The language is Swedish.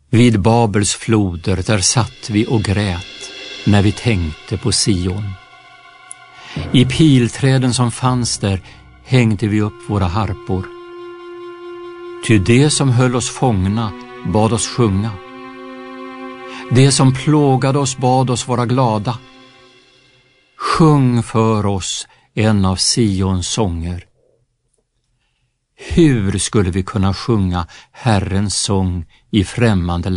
Vid Babels floder där satt vi och grät när vi tänkte på Sion. I pilträden som fanns där hängde vi upp våra harpor. Ty det som höll oss fångna bad oss sjunga. Det som plågade oss bad oss vara glada. Sjung för oss en av Sions sånger. Hur skulle vi kunna sjunga Herrens sång i främmande land?